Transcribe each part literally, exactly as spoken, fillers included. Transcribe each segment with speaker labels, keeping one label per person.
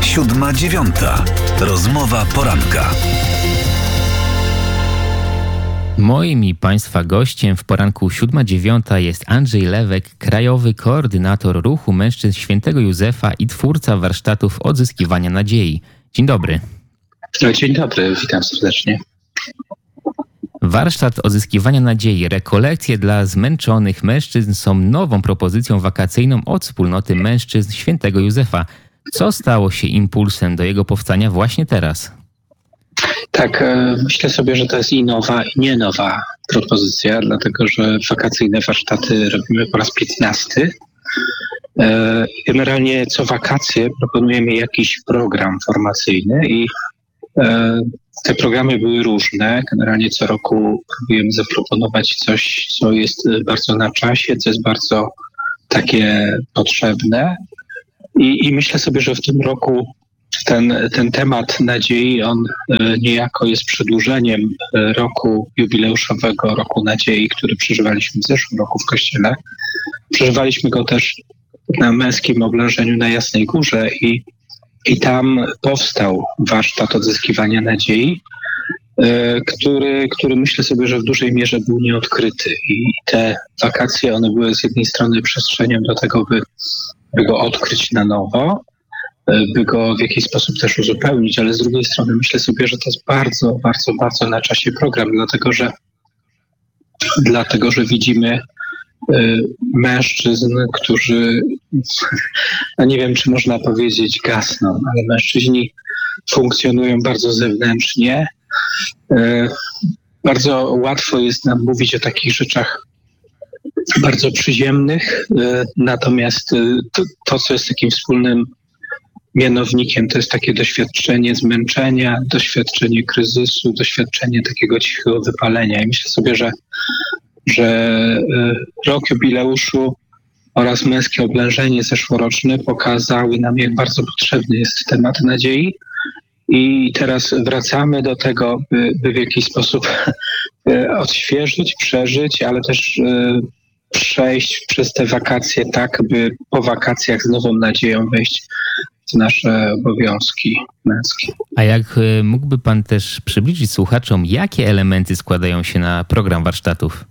Speaker 1: Siódma, dziewiąta. Rozmowa poranka.
Speaker 2: Moim i Państwa gościem w poranku siódma dziewiąta jest Andrzej Lewek, krajowy koordynator ruchu mężczyzn Świętego Józefa i twórca warsztatów odzyskiwania nadziei. Dzień dobry.
Speaker 3: Dzień dobry, witam serdecznie.
Speaker 2: Warsztat odzyskiwania nadziei, rekolekcje dla zmęczonych mężczyzn są nową propozycją wakacyjną od wspólnoty mężczyzn Świętego Józefa. Co stało się impulsem do jego powstania właśnie teraz?
Speaker 3: Tak, myślę sobie, że to jest i nowa, i nie nowa propozycja, dlatego że wakacyjne warsztaty robimy po raz piętnasty. Generalnie co wakacje proponujemy jakiś program formacyjny i te programy były różne. Generalnie co roku próbujemy zaproponować coś, co jest bardzo na czasie, co jest bardzo takie potrzebne. I, i myślę sobie, że w tym roku ten, ten temat nadziei, on niejako jest przedłużeniem roku jubileuszowego, roku nadziei, który przeżywaliśmy w zeszłym roku w Kościele. Przeżywaliśmy go też na męskim oblężeniu na Jasnej Górze i, i tam powstał warsztat odzyskiwania nadziei, który, który myślę sobie, że w dużej mierze był nieodkryty. I te wakacje, one były z jednej strony przestrzenią do tego, by, by go odkryć na nowo, by go w jakiś sposób też uzupełnić, ale z drugiej strony myślę sobie, że to jest bardzo, bardzo, bardzo na czasie program, dlatego że, dlatego, że widzimy mężczyzn, którzy, no nie wiem, czy można powiedzieć gasną, ale mężczyźni funkcjonują bardzo zewnętrznie. Bardzo łatwo jest nam mówić o takich rzeczach bardzo przyziemnych, natomiast to, to co jest takim wspólnym mianownikiem, to jest takie doświadczenie zmęczenia, doświadczenie kryzysu, doświadczenie takiego cichego wypalenia. I myślę sobie, że, że rok jubileuszu oraz męskie oblężenie zeszłoroczne pokazały nam, jak bardzo potrzebny jest temat nadziei. I teraz wracamy do tego, by, by w jakiś sposób odświeżyć, przeżyć, ale też przejść przez te wakacje tak, by po wakacjach z nową nadzieją wejść w nasze obowiązki męskie.
Speaker 2: A jak mógłby Pan też przybliżyć słuchaczom, jakie elementy składają się na program warsztatów?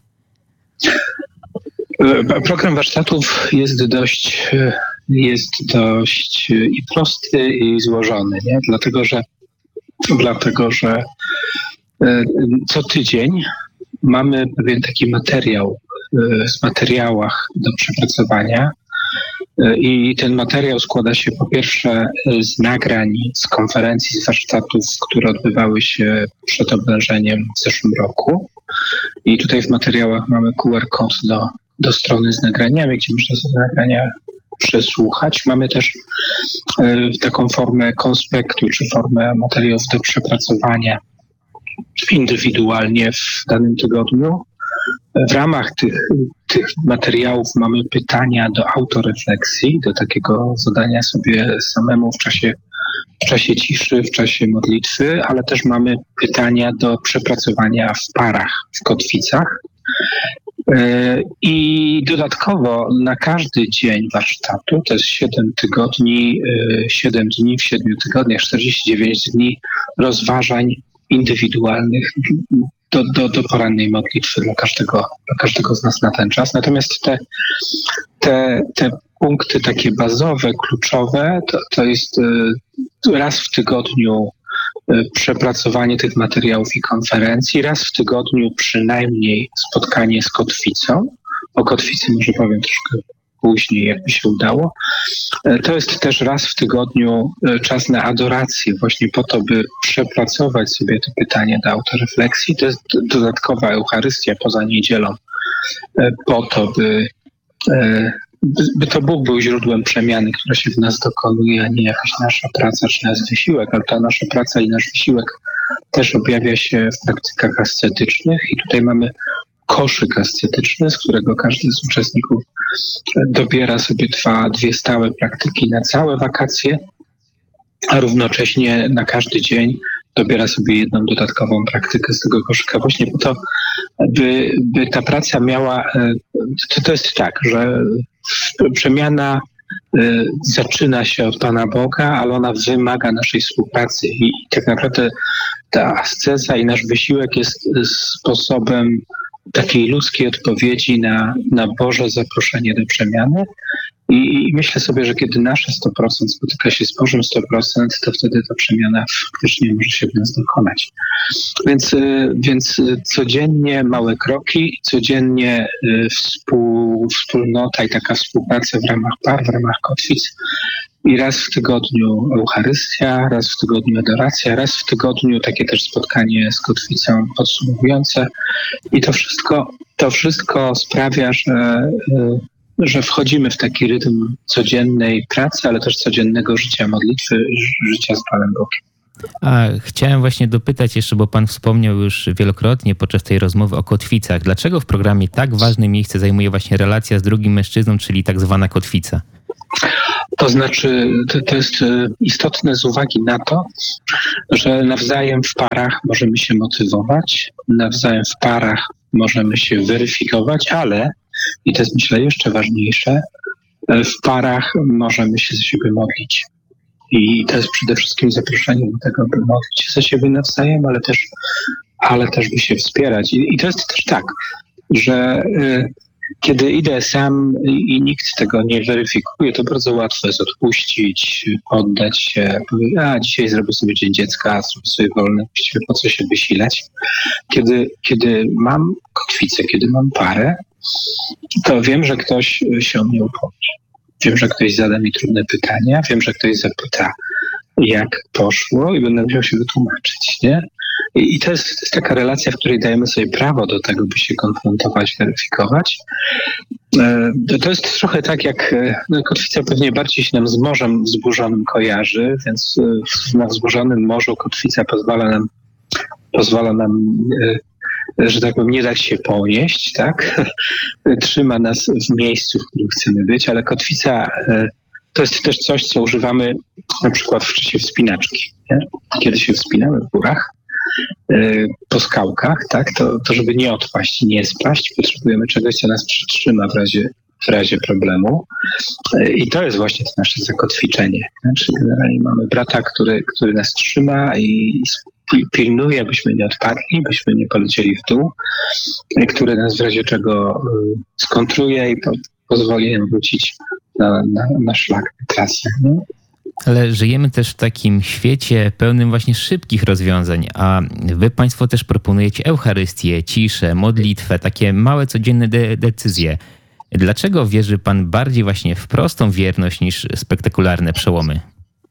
Speaker 3: Program warsztatów jest dość, jest dość i prosty, i złożony, nie? Dlatego, że, dlatego, że co tydzień mamy pewien taki materiał w materiałach do przepracowania i ten materiał składa się po pierwsze z nagrań, z konferencji, z warsztatów, które odbywały się przed oblężeniem w zeszłym roku. I tutaj w materiałach mamy Q R kod do, do strony z nagraniami, gdzie można sobie nagrania przesłuchać. Mamy też y, taką formę konspektu, czy formę materiałów do przepracowania indywidualnie w danym tygodniu. W ramach tych, tych materiałów mamy pytania do autorefleksji, do takiego zadania sobie samemu w czasie, w czasie ciszy, w czasie modlitwy, ale też mamy pytania do przepracowania w parach, w kotwicach. I dodatkowo na każdy dzień warsztatu, to jest siedem tygodni, siedem dni w siedmiu tygodniach, czterdzieści dziewięć dni rozważań indywidualnych do, do, do porannej modlitwy dla każdego, dla każdego z nas na ten czas. Natomiast te, te, te punkty takie bazowe, kluczowe, to, to jest raz w tygodniu przepracowanie tych materiałów i konferencji, raz w tygodniu przynajmniej spotkanie z kotwicą. O kotwicy może powiem troszkę później, jakby się udało. To jest też raz w tygodniu czas na adorację, właśnie po to, by przepracować sobie te pytania do autorefleksji. To jest dodatkowa Eucharystia poza niedzielą, po to, by, by to Bóg był źródłem przemiany, która się w nas dokonuje, a nie jakaś nasza praca czy nasz wysiłek, ale ta nasza praca i nasz wysiłek też objawia się w praktykach ascetycznych i tutaj mamy koszyk ascetyczny, z którego każdy z uczestników dobiera sobie dwa, dwie stałe praktyki na całe wakacje, a równocześnie na każdy dzień dobiera sobie jedną dodatkową praktykę z tego koszyka właśnie po to, by, by ta praca miała, to, to jest tak, że przemiana zaczyna się od Pana Boga, ale ona wymaga naszej współpracy i tak naprawdę ta asceza i nasz wysiłek jest sposobem takiej ludzkiej odpowiedzi na, na Boże zaproszenie do przemiany. I, I myślę sobie, że kiedy nasze sto procent spotyka się z Bożym sto procent, to wtedy ta przemiana faktycznie może się w nas dokonać. Więc, więc codziennie małe kroki, codziennie współ, wspólnota i taka współpraca w ramach par, w ramach kotwic. I raz w tygodniu Eucharystia, raz w tygodniu adoracja, raz w tygodniu takie też spotkanie z kotwicą podsumowujące. I to wszystko, to wszystko sprawia, że, że wchodzimy w taki rytm codziennej pracy, ale też codziennego życia modlitwy, życia z Panem Bogiem.
Speaker 2: A chciałem właśnie dopytać jeszcze, bo pan wspomniał już wielokrotnie podczas tej rozmowy o kotwicach. Dlaczego w programie tak ważne miejsce zajmuje właśnie relacja z drugim mężczyzną, czyli tak zwana kotwica?
Speaker 3: To znaczy, to, to jest istotne z uwagi na to, że nawzajem w parach możemy się motywować, nawzajem w parach możemy się weryfikować, ale, i to jest myślę jeszcze ważniejsze, w parach możemy się za siebie modlić. I to jest przede wszystkim zaproszenie do tego, by modlić się za siebie nawzajem, ale też, ale też by się wspierać. I, i to jest też tak, że y, kiedy idę sam i, i nikt tego nie weryfikuje, to bardzo łatwo jest odpuścić, oddać się, powiedzieć, a dzisiaj zrobię sobie dzień dziecka, zrobię sobie wolne, właściwie po co się wysilać. Kiedy, kiedy mam kotwicę, kiedy mam parę, to wiem, że ktoś się o mnie upomni. Wiem, że ktoś zada mi trudne pytania, wiem, że ktoś zapyta, jak poszło i będę musiał się wytłumaczyć, nie? I, i to, jest, to jest taka relacja, w której dajemy sobie prawo do tego, by się konfrontować, weryfikować. E, to jest trochę tak, jak no, kotwica pewnie bardziej się nam z morzem wzburzonym kojarzy, więc e, na wzburzonym morzu kotwica pozwala nam, pozwala nam e, że tak powiem, nie dać się ponieść, tak? Trzyma nas w miejscu, w którym chcemy być, ale kotwica to jest też coś, co używamy na przykład w czasie wspinaczki. Nie? Kiedy się wspinamy w górach, po skałkach, tak? To, to żeby nie odpaść i nie spaść, potrzebujemy czegoś, co nas przytrzyma w razie, w razie problemu. I to jest właśnie to nasze zakotwiczenie. Znaczy, generalnie mamy brata, który, który nas trzyma i pilnuje, byśmy nie odpadli, byśmy nie polecieli w dół, który nas w razie czego skontruje i po, pozwoli nam wrócić na, na, na szlak, na trasę. Nie?
Speaker 2: Ale żyjemy też w takim świecie pełnym właśnie szybkich rozwiązań, a wy państwo też proponujecie Eucharystię, ciszę, modlitwę, takie małe codzienne de- decyzje. Dlaczego wierzy pan bardziej właśnie w prostą wierność niż spektakularne przełomy?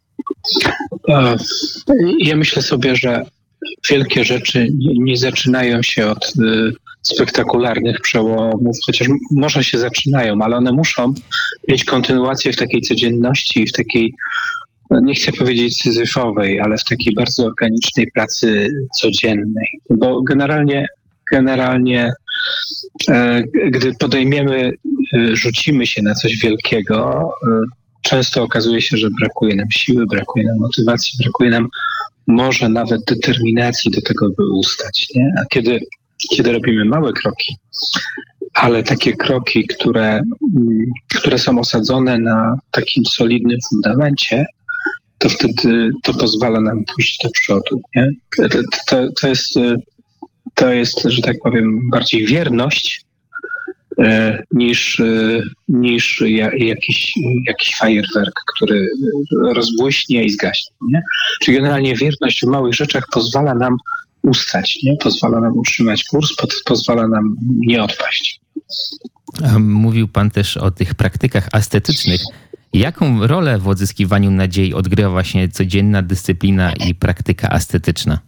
Speaker 3: Ja myślę sobie, że wielkie rzeczy nie zaczynają się od y, spektakularnych przełomów, chociaż może się zaczynają, ale one muszą mieć kontynuację w takiej codzienności, w takiej, no nie chcę powiedzieć syzyfowej, ale w takiej bardzo organicznej pracy codziennej. Bo generalnie, generalnie e, gdy podejmiemy, e, rzucimy się na coś wielkiego, e, często okazuje się, że brakuje nam siły, brakuje nam motywacji, brakuje nam może nawet determinacji do tego, by ustać. Nie? A kiedy, kiedy robimy małe kroki, ale takie kroki, które, które są osadzone na takim solidnym fundamencie, to wtedy to pozwala nam pójść do przodu. Nie? To, to, to, jest, to jest, że tak powiem, bardziej wierność niż, niż jakiś, jakiś fajerwerk, który rozbłyśnie i zgaśnie. Nie? Czyli generalnie wierność w małych rzeczach pozwala nam ustać, nie? Pozwala nam utrzymać kurs, pozwala nam nie odpaść.
Speaker 2: A mówił pan też o tych praktykach ascetycznych. Jaką rolę w odzyskiwaniu nadziei odgrywa właśnie codzienna dyscyplina i praktyka ascetyczna?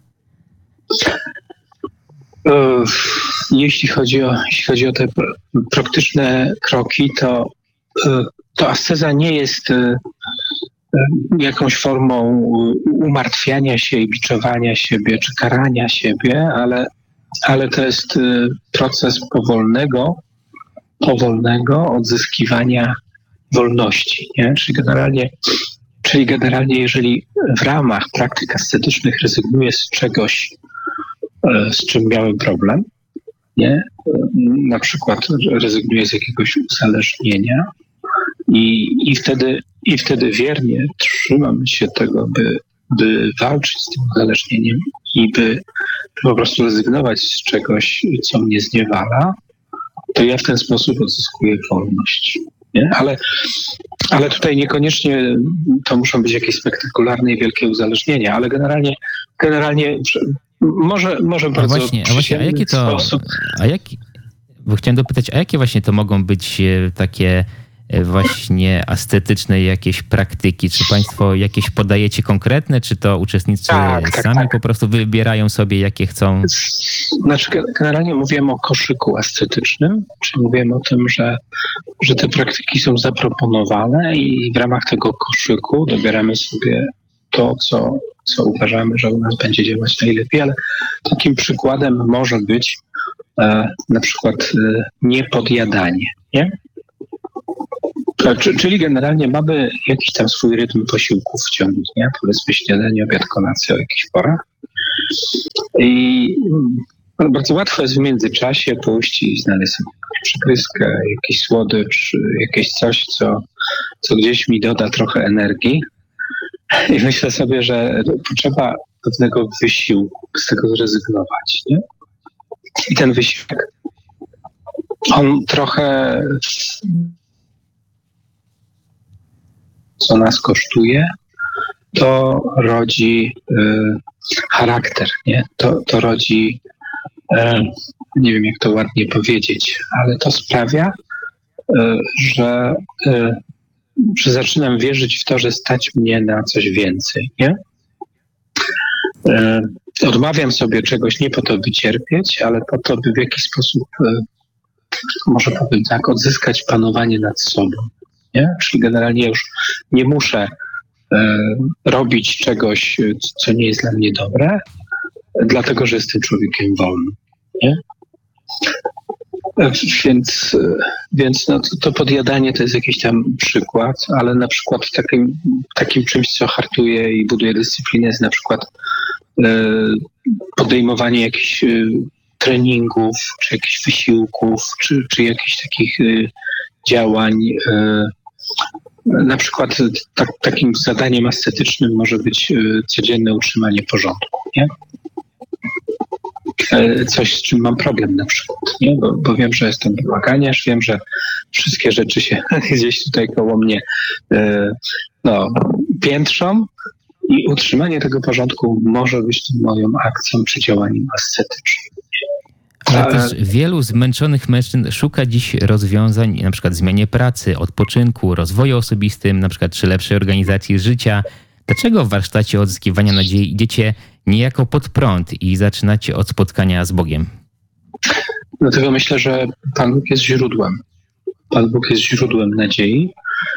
Speaker 3: Jeśli chodzi o, jeśli chodzi o te praktyczne kroki, to, to asceza nie jest jakąś formą umartwiania się i biczowania siebie, czy karania siebie, ale, ale to jest proces powolnego, powolnego odzyskiwania wolności. Nie? Czyli generalnie, czyli generalnie, jeżeli w ramach praktyk ascetycznych rezygnuję z czegoś, z czym miałem problem, nie? Na przykład rezygnuję z jakiegoś uzależnienia, I, i, wtedy, i wtedy wiernie trzymam się tego, by, by walczyć z tym uzależnieniem i by po prostu rezygnować z czegoś, co mnie zniewala, to ja w ten sposób odzyskuję wolność. Nie? Ale, ale tutaj niekoniecznie to muszą być jakieś spektakularne i wielkie uzależnienia, ale generalnie, generalnie może, może bardzo
Speaker 2: a właśnie, a właśnie, a jakie to,
Speaker 3: sposób.
Speaker 2: A jaki, bo chciałem dopytać, a jakie właśnie to mogą być e, takie e, właśnie ascetyczne jakieś praktyki? Czy państwo jakieś podajecie konkretne, czy to uczestnicy
Speaker 3: Tak, tak,
Speaker 2: sami
Speaker 3: tak.
Speaker 2: po prostu wybierają sobie, jakie chcą?
Speaker 3: Znaczy, generalnie mówiłem o koszyku ascetycznym, czyli mówiłem o tym, że, że te praktyki są zaproponowane i w ramach tego koszyku dobieramy sobie to, co, co uważamy, że u nas będzie działać najlepiej, ale takim przykładem może być e, na przykład e, niepodjadanie, nie? E, czy- Czyli generalnie mamy jakiś tam swój rytm posiłków w ciągu dnia, powiedzmy śniadanie, obiad, kolacja o jakichś porach. I mm, bardzo łatwo jest w międzyczasie pójść i znaleźć sobie jakąś przepyskę, jakiś słodycz, jakieś coś, co, co gdzieś mi doda trochę energii. I myślę sobie, że potrzeba pewnego wysiłku, z tego zrezygnować, nie? I ten wysiłek, on trochę co nas kosztuje, to rodzi y, charakter, nie? To, to rodzi, y, nie wiem jak to ładnie powiedzieć, ale to sprawia, y, że, y, że zaczynam wierzyć w to, że stać mnie na coś więcej, nie? Y, odmawiam sobie czegoś nie po to, by cierpieć, ale po to, by w jakiś sposób, y, może powiem tak, odzyskać panowanie nad sobą, nie? Czyli generalnie już nie muszę robić czegoś, co nie jest dla mnie dobre, dlatego, że jestem człowiekiem wolnym. Nie? Więc, więc no to, to podjadanie to jest jakiś tam przykład, ale na przykład takim, takim czymś, co hartuje i buduje dyscyplinę, jest na przykład podejmowanie jakichś treningów, czy jakichś wysiłków, czy, czy jakichś takich działań. Na przykład tak, takim zadaniem ascetycznym może być y, codzienne utrzymanie porządku, nie? E, coś, z czym mam problem na przykład, nie? Bo, bo wiem, że jestem bałaganiarz, wiem, że wszystkie rzeczy się gdzieś tutaj koło mnie y, no, piętrzą i utrzymanie tego porządku może być tym moją akcją czy działaniem ascetycznym.
Speaker 2: Ale też wielu zmęczonych mężczyzn szuka dziś rozwiązań, na przykład w zmianie pracy, odpoczynku, rozwoju osobistym, na przykład czy lepszej organizacji życia. Dlaczego w warsztacie odzyskiwania nadziei idziecie niejako pod prąd i zaczynacie od spotkania z Bogiem?
Speaker 3: Dlatego myślę, że Pan Bóg jest źródłem. Pan Bóg jest źródłem nadziei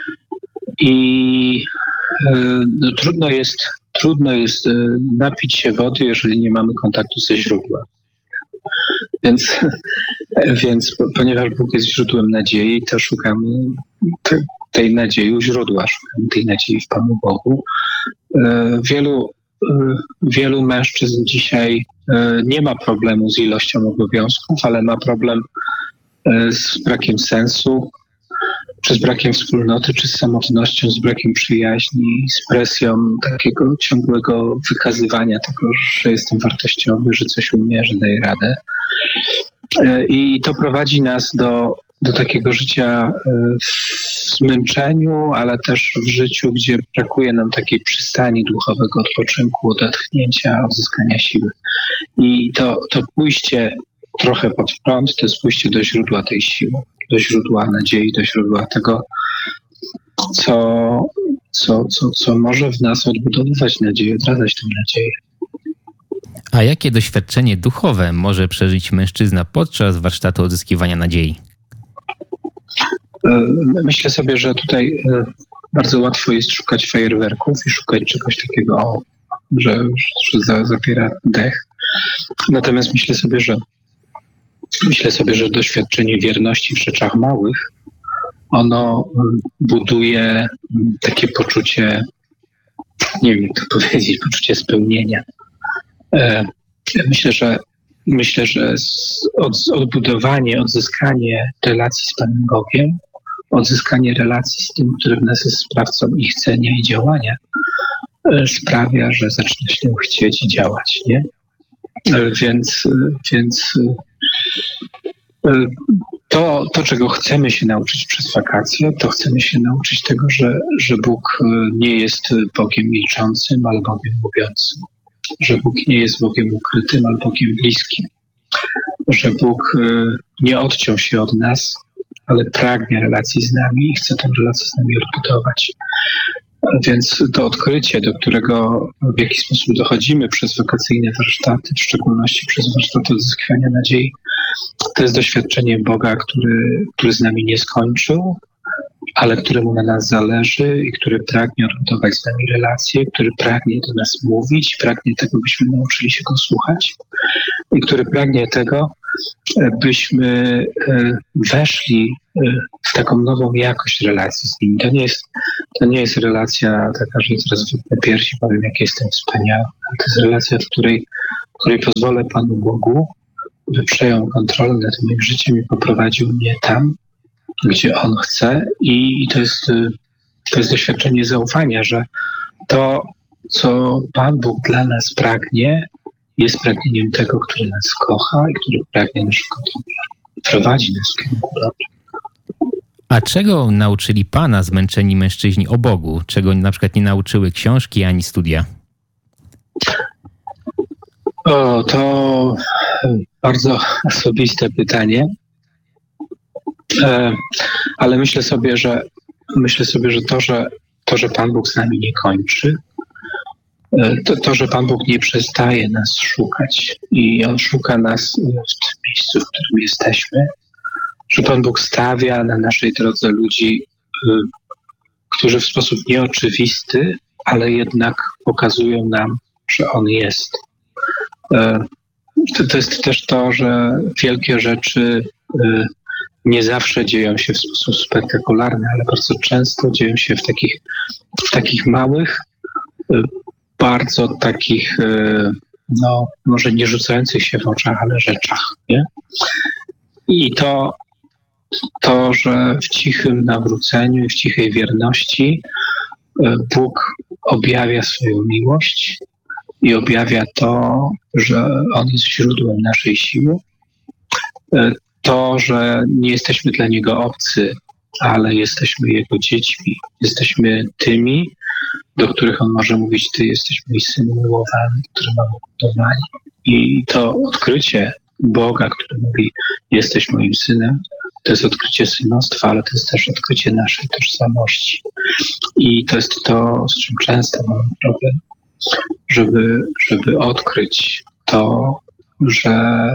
Speaker 3: i e, no, trudno jest, trudno jest e, napić się wody, jeżeli nie mamy kontaktu ze źródłem. Więc, więc ponieważ Bóg jest źródłem nadziei, to szukamy te, tej nadziei u źródła, szukamy tej nadziei w Panu Bogu. Wielu, wielu mężczyzn dzisiaj nie ma problemu z ilością obowiązków, ale ma problem z brakiem sensu, czy z brakiem wspólnoty, czy z samotnością, z brakiem przyjaźni, z presją takiego ciągłego wykazywania tego, że jestem wartościowy, że coś umiem, że daję radę. I to prowadzi nas do, do takiego życia w zmęczeniu, ale też w życiu, gdzie brakuje nam takiej przystani duchowego odpoczynku, odetchnięcia, odzyskania siły. I to, to pójście trochę pod prąd, to jest pójście do źródła tej siły, do źródła nadziei, do źródła tego, co, co, co, co może w nas odbudowywać nadzieję, odradzać tę nadzieję.
Speaker 2: A jakie doświadczenie duchowe może przeżyć mężczyzna podczas warsztatu odzyskiwania nadziei?
Speaker 3: Myślę sobie, że tutaj bardzo łatwo jest szukać fajerwerków i szukać czegoś takiego, że, że zapiera dech. Natomiast myślę sobie, że myślę sobie, że doświadczenie wierności w rzeczach małych, ono buduje takie poczucie, nie wiem jak to powiedzieć, poczucie spełnienia. Myślę, że myślę, że od, odbudowanie, odzyskanie relacji z Panem Bogiem, odzyskanie relacji z tym, który w nas jest sprawcą ich chcenia i działania, sprawia, że zaczyna się chcieć i działać, nie? Więc, więc to, to, czego chcemy się nauczyć przez wakacje, to chcemy się nauczyć tego, że, że Bóg nie jest Bogiem milczącym, ale Bogiem mówiącym. Że Bóg nie jest Bogiem ukrytym, ale Bogiem bliskim. Że Bóg nie odciął się od nas, ale pragnie relacji z nami i chce tę relację z nami odbudować. Więc to odkrycie, do którego w jakiś sposób dochodzimy przez wakacyjne warsztaty, w szczególności przez warsztaty odzyskiwania nadziei, to jest doświadczenie Boga, który, który z nami nie skończył, ale któremu na nas zależy i który pragnie odbudować z nami relacje, który pragnie do nas mówić, pragnie tego, byśmy nauczyli się go słuchać i który pragnie tego, byśmy weszli w taką nową jakość relacji z nim. To nie jest, to nie jest relacja taka, że teraz wypnę piersi, powiem, jak jestem wspaniały. To jest relacja, w której, w której pozwolę Panu Bogu, by przejął kontrolę nad moim życiem i poprowadził mnie tam, gdzie On chce. I, i to jest, to jest doświadczenie zaufania, że to, co Pan Bóg dla nas pragnie, jest pragnieniem tego, który nas kocha i który pragnie naszego dobra. Prowadzi nas w kierunku dobra.
Speaker 2: A czego nauczyli Pana zmęczeni mężczyźni o Bogu? Czego na przykład nie nauczyły książki ani studia?
Speaker 3: O, to bardzo osobiste pytanie. E, ale myślę sobie, że myślę sobie, że to, że to, że Pan Bóg z nami nie kończy, To, to, że Pan Bóg nie przestaje nas szukać i On szuka nas w tym miejscu, w którym jesteśmy, że Pan Bóg stawia na naszej drodze ludzi, którzy w sposób nieoczywisty, ale jednak pokazują nam, że On jest. To, to jest też to, że wielkie rzeczy nie zawsze dzieją się w sposób spektakularny, ale bardzo często dzieją się w takich, w takich małych, bardzo takich, no może nie rzucających się w oczach, ale rzeczach, nie? I to, to, że w cichym nawróceniu, w cichej wierności Bóg objawia swoją miłość i objawia to, że On jest źródłem naszej siły. To, że nie jesteśmy dla Niego obcy, ale jesteśmy Jego dziećmi. Jesteśmy tymi, do których On może mówić: Ty jesteś mój syn umiłowany, który mam upodobanie. I to odkrycie Boga, który mówi: jesteś moim synem, to jest odkrycie synostwa, ale to jest też odkrycie naszej tożsamości. I to jest to, z czym często mamy problem, żeby, żeby odkryć to, że,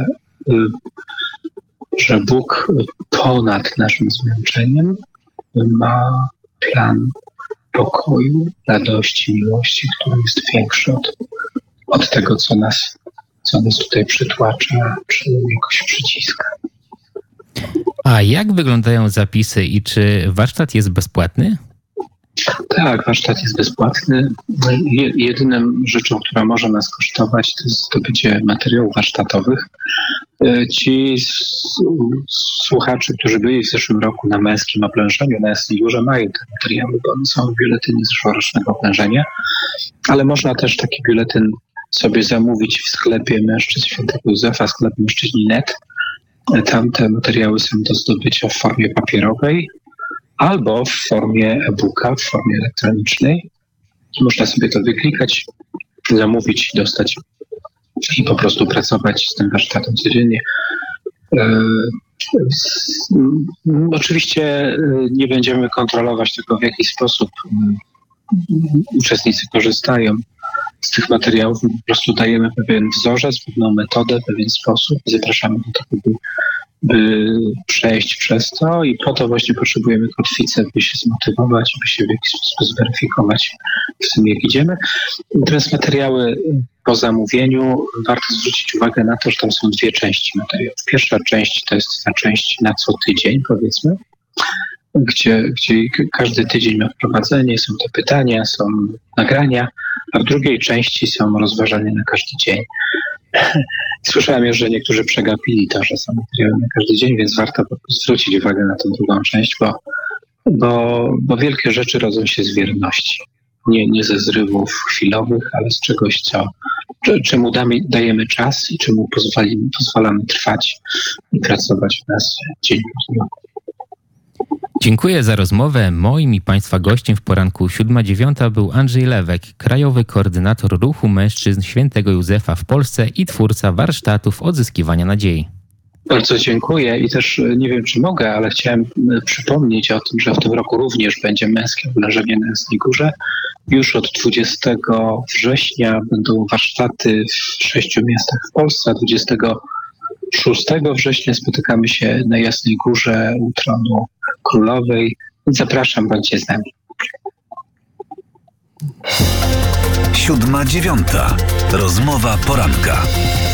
Speaker 3: że Bóg ponad naszym zmęczeniem ma plan pokoju, radości, miłości, który jest większy od, od tego, co nas, co nas tutaj przytłacza, czy jakoś przyciska.
Speaker 2: A jak wyglądają zapisy i czy warsztat jest bezpłatny?
Speaker 3: Tak, warsztat jest bezpłatny. Jedyną rzeczą, która może nas kosztować, to jest zdobycie materiałów warsztatowych. Ci słuchacze, którzy byli w zeszłym roku na męskim oblężeniu na Jasnej mają te materiały, bo one są w biuletynie zeszłorocznego oblężenia, ale można też taki biuletyn sobie zamówić w sklepie Mężczyzn Świętego Józefa, sklep mężczyźni kropka net. Tam te materiały są do zdobycia w formie papierowej albo w formie e-booka, w formie elektronicznej. Można sobie to wyklikać, zamówić i dostać i po prostu pracować z tym warsztatem codziennie. E, z, m, oczywiście nie będziemy kontrolować tego, w jaki sposób m, uczestnicy korzystają z tych materiałów. My po prostu dajemy pewien wzorzec, pewną metodę, pewien sposób i zapraszamy do tego, by, by przejść przez to i po to właśnie potrzebujemy kotwicę, by się zmotywować, by się w jakiś sposób zweryfikować w tym, jak idziemy. Natomiast materiały po zamówieniu, warto zwrócić uwagę na to, że tam są dwie części materiałów. Pierwsza część to jest ta część na co tydzień, powiedzmy, gdzie, gdzie każdy tydzień ma wprowadzenie, są te pytania, są nagrania, a w drugiej części są rozważania na każdy dzień. Słyszałem już, że niektórzy przegapili to, że są materiały na każdy dzień, więc warto zwrócić uwagę na tę drugą część, bo bo, bo wielkie rzeczy rodzą się z wierności. Nie, nie ze zrywów chwilowych, ale z czegoś, co, czemu damy, dajemy czas i czemu pozwolimy, pozwalamy trwać i pracować w nas dzień po dniu.
Speaker 2: Dziękuję za rozmowę. Moim i Państwa gościem w poranku siódma dziewiąta był Andrzej Lewek, krajowy koordynator Ruchu Mężczyzn Świętego Józefa w Polsce i twórca warsztatów odzyskiwania nadziei.
Speaker 3: Bardzo dziękuję i też nie wiem, czy mogę, ale chciałem przypomnieć o tym, że w tym roku również będzie męskie oblężenie na Jasnej Górze. Już od dwudziestego września będą warsztaty w sześciu miastach w Polsce, a dwudziestego szóstego września spotykamy się na Jasnej Górze u tronu królowej. Zapraszam, bądźcie z nami.
Speaker 1: Siódma dziewiąta. Rozmowa poranka.